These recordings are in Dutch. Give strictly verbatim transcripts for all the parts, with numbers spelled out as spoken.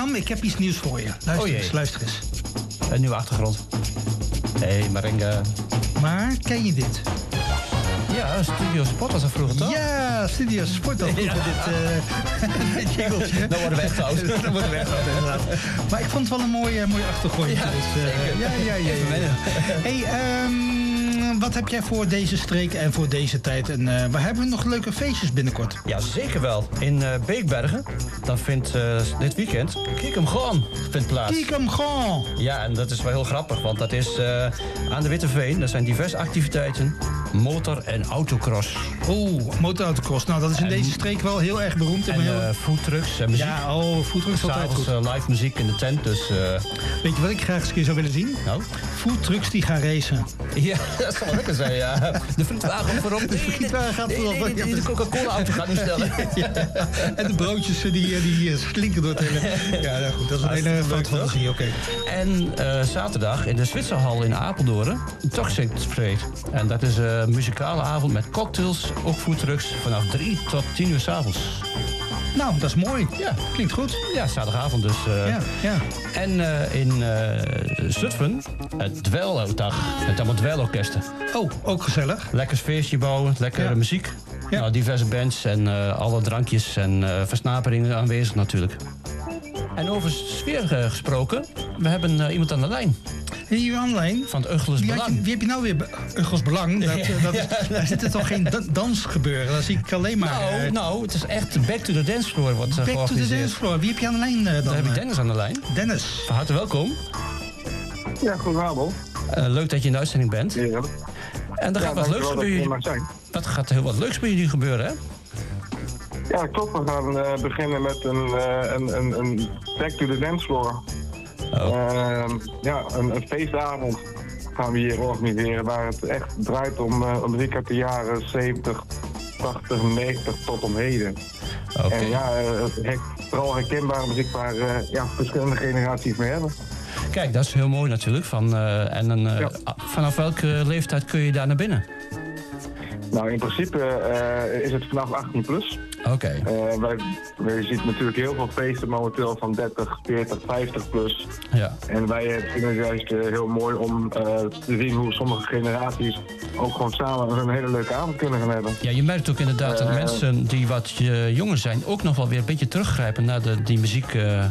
Jan, ik heb iets nieuws voor je. Luister Oh eens, luister eens. Een nieuwe achtergrond. Hé, hey, Marenga. Maar, ken je dit? Ja, Studio Sport was er vroeger, toch? Ja, Studio Sport had vroeger dit, uh, dit jingeltje. Dan worden we echt oud. Dan worden we echt oud, inderdaad. Maar ik vond het wel een mooie, mooie achtergrondje. Ja, dus, uh, ja, ja, ja, ja, ja. Hey, um, wat heb jij voor deze streek en voor deze tijd? En uh, waar hebben we nog leuke feestjes binnenkort? Ja, zeker wel. In uh, Beekbergen, dan vindt uh, dit weekend Kiek 'em Gewoon vindt plaats. Kiek 'em Gewoon! Ja, en dat is wel heel grappig, want dat is uh, aan de Witte Veen. Er zijn diverse activiteiten, motor- en autocross. Oeh, motorautocross. Nou, dat is in en, deze streek wel heel erg beroemd. En uh, foodtrucks en muziek. Ja, oh, foodtrucks is altijd goed. Uh, live muziek in de tent, dus... Uh... Weet je wat ik graag eens een keer zou willen zien? Nou? Foodtrucks die gaan racen. Ja, dat zou wel lekker zijn, ja. De frietwagen voorop. De frietwagen gaat voorop. Nee, nee, nee, de Coca-Cola-auto gaat nu stellen. Ja, en de broodjes die, die slinken door het hele... Ja, nou goed, dat is een hele fout fantasie, oké. Okay. En uh, zaterdag in de Zwitserhal in Apeldoorn, Toxic Trade. En dat is een muzikale avond met cocktails, ook foodtrucks, vanaf drie tot tien uur 's avonds. Nou, dat is mooi. Ja. Klinkt goed. Ja, zaterdagavond dus. Uh, ja, ja. En uh, in uh, Zutphen, het Dweildag, het allemaal dweilorkesten. Oh, ook gezellig. Lekker feestje bouwen, lekkere ja. muziek. Ja. Nou, diverse bands en uh, alle drankjes en uh, versnaperingen aanwezig natuurlijk. En over sfeer uh, gesproken, we hebben uh, iemand aan de lijn. Hier aan de lijn? Van het Uggels Belang. Wie, wie heb je nou weer? Uggels Belang? Dat, ja. dat is, daar zit er toch geen da- dans gebeuren? Dat zie ik alleen maar... Nou, uh, nou, het is echt back to the dance floor wat uh, Back to the dance floor. Wie heb je aan de lijn uh, dan? Dan heb ik Dennis aan de lijn. Dennis. Van harte welkom. Ja, goedenavond. Uh, leuk dat je in de uitzending bent. Ja. En er gaat ja, wat leuks bij jullie. Wat gaat heel wat leuks bij jullie gebeuren, hè? Ja, klopt. We gaan uh, beginnen met een, uh, een, een, een back to the dance floor. Oh. Uh, ja, een, een feestavond gaan we hier organiseren waar het echt draait om, uh, om muziek uit de jaren zeventig, tachtig, negentig tot om heden. Okay. En ja, uh, vooral herkenbare muziek waar uh, ja, verschillende generaties mee hebben. Kijk, dat is heel mooi natuurlijk. Van, uh, en een, uh, ja. Vanaf welke leeftijd kun je daar naar binnen? Nou, in principe uh, is het vanaf achttien plus. Oké. Okay. Uh, wij, wij zien natuurlijk heel veel feesten momenteel van dertig, veertig, vijftig plus. Ja. En wij vinden het juist uh, heel mooi om uh, te zien hoe sommige generaties ook gewoon samen een hele leuke avond kunnen gaan hebben. Ja, je merkt ook inderdaad uh, dat mensen die wat uh, jonger zijn ook nog wel weer een beetje teruggrijpen naar de, die muziek... Uh...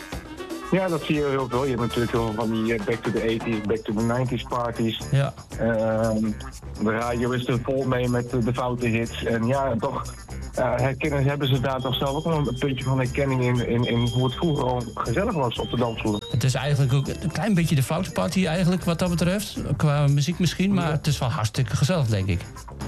Ja, dat zie je heel veel. Je hebt natuurlijk heel veel van die back to the eighties, back to the nineties parties. Ja. Uh, de radio is er vol mee met de foute hits. En ja, toch uh, herkennen, hebben ze daar toch zelf ook wel een puntje van herkenning in, in, in hoe het vroeger al gezellig was op de dansvloer. Het is eigenlijk ook een klein beetje de foute party eigenlijk wat dat betreft. Qua muziek misschien, maar het is wel hartstikke gezellig, denk ik.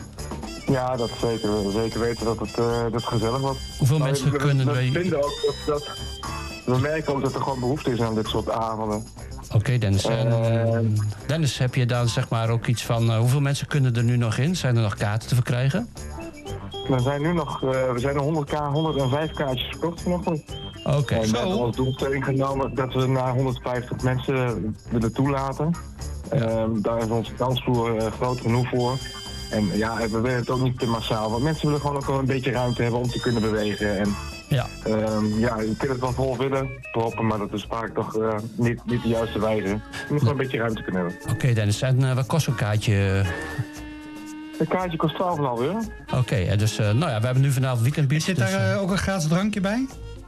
Ja, dat zeker. Zeker weten dat het, uh, dat het gezellig was. Hoeveel maar mensen we, kunnen... We, we wij... vinden ook dat... dat We merken ook dat er gewoon behoefte is aan dit soort avonden. Oké, okay, Dennis. En, uh, Dennis, heb je dan zeg maar ook iets van... Uh, hoeveel mensen kunnen er nu nog in? Zijn er nog kaarten te verkrijgen? We zijn nu nog... Uh, we zijn er honderd ka- honderdvijf kaartjes verkocht vanochtend. Oké. Okay. En we hebben als doelstelling genomen dat we naar honderdvijftig mensen willen toelaten. Ja. Uh, daar is onze dansvloer uh, groot genoeg voor. En ja, we willen het ook niet te massaal. Want mensen willen gewoon ook wel een beetje ruimte hebben om te kunnen bewegen. En ja, um, ja je kunt het wel vol willen proppen, maar dat is vaak toch uh, niet, niet de juiste wijze. Je moet gewoon een beetje ruimte kunnen hebben. Oké, okay, Dennis. En uh, wat kost een kaartje? Een kaartje kost twaalf komma vijf euro. Oké, okay, dus uh, nou ja, we hebben nu vanavond weekendbeat. Zit dus, daar uh, ook een gratis drankje bij?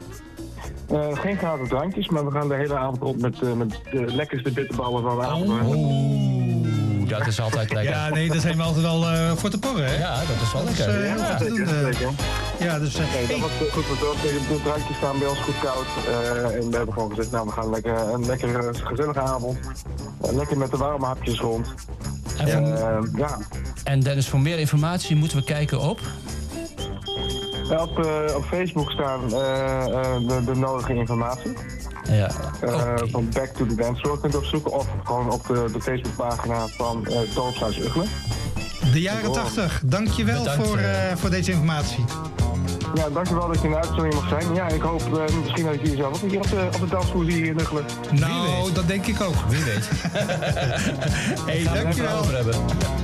Uh, geen gratis drankjes, maar we gaan de hele avond op met, uh, met de lekkerste bitterballen van de avond. Oh, dat is altijd lekker. Ja, nee, daar zijn we altijd wel uh, voor te porren, hè? Ja, dat is wel dat lekker. Is, uh, ja, zeker, doen, zeker. Ja, dus... Uh, nee, dat was goed voor het de, de drankjes staan bij ons goed koud. Uh, en we hebben gewoon gezegd, nou, we gaan lekker, een lekkere, gezellige avond. Uh, lekker met de warme hapjes rond. En, voor, uh, ja. en Dennis, voor meer informatie moeten we kijken op... Ja, op, uh, op Facebook staan uh, uh, de, de nodige informatie. Ja. Uh, okay. Van Back to the Dance Floor kunt u opzoeken. Of gewoon op de, de Facebookpagina van uh, Dorpshuis Uggelen. De jaren tachtig. Dankjewel Bedankt, voor, uh, voor deze informatie. Ja, dankjewel dat je in de uitzending mag zijn. Ja, ik hoop uh, misschien dat ik jullie zelf ook een keer op de, op de dansvloer zie hier in Uggelen. Nou, dat denk ik ook. Wie weet. Hey, dankjewel.